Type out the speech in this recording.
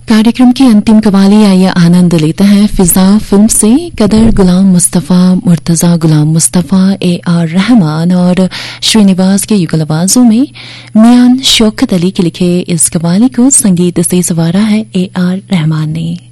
कार्यक्रम की अंतिम कवाली आइए आनंद लेते हैं फिजा फिल्म से। कदर गुलाम मुस्तफा, मुर्तजा गुलाम मुस्तफा, AR रहमान और श्रीनिवास के युगल आवाजों में मियां शौकत अली के लिखे इस कवाली को संगीत से संवारा है AR रहमान ने।